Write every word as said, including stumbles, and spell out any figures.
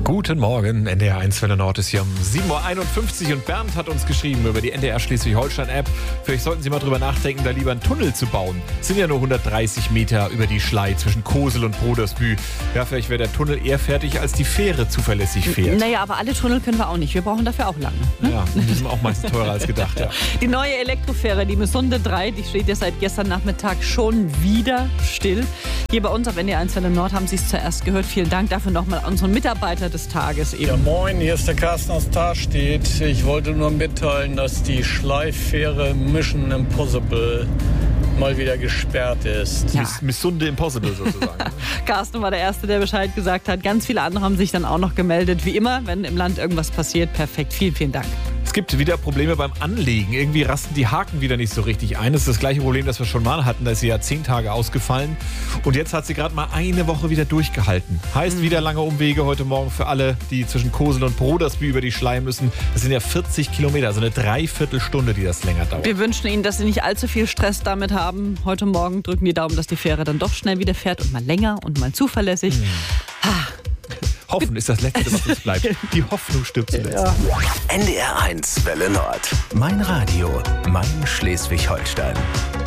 Guten Morgen, N D R eins Welle Nord ist hier um sieben Uhr einundfünfzig und Bernd hat uns geschrieben über die N D R Schleswig-Holstein-App. Vielleicht sollten Sie mal drüber nachdenken, da lieber einen Tunnel zu bauen. Es sind ja nur hundertdreißig Meter über die Schlei zwischen Kosel und Brodersbühl. Ja, vielleicht wäre der Tunnel eher fertig, als die Fähre zuverlässig fährt. Naja, aber alle Tunnel können wir auch nicht. Wir brauchen dafür auch lange. Ne? Ja, die sind auch meistens teurer als gedacht. Ja. Die neue Elektrofähre, die Missunde drei, die steht ja seit gestern Nachmittag schon wieder still. Hier bei uns auf N D R eins Welle Nord haben Sie es zuerst gehört. Vielen Dank dafür nochmal an unseren Mitarbeiter des Tages eben. Ja, moin, hier ist der Carsten aus Tarstedt. Ich wollte nur mitteilen, dass die Schleiffähre Mission Impossible mal wieder gesperrt ist. Ja. Miss, Missunde Impossible sozusagen. Carsten war der Erste, der Bescheid gesagt hat. Ganz viele andere haben sich dann auch noch gemeldet. Wie immer, wenn im Land irgendwas passiert, perfekt. Vielen, vielen Dank. Es gibt wieder Probleme beim Anlegen. Irgendwie rasten die Haken wieder nicht so richtig ein. Das ist das gleiche Problem, das wir schon mal hatten. Da ist sie ja zehn Tage ausgefallen. Und jetzt hat sie gerade mal eine Woche wieder durchgehalten. Heißt wieder lange Umwege heute Morgen für alle, die zwischen Kosel und Brodersbühl über die Schlei müssen. Das sind ja vierzig Kilometer, also eine Dreiviertelstunde, die das länger dauert. Wir wünschen Ihnen, dass Sie nicht allzu viel Stress damit haben. Heute Morgen drücken die Daumen, dass die Fähre dann doch schnell wieder fährt und mal länger und mal zuverlässig. Hm. Hoffen ist das Letzte, was uns bleibt. Die Hoffnung stirbt zuletzt. Ja. N D R eins Welle Nord. Mein Radio, mein Schleswig-Holstein.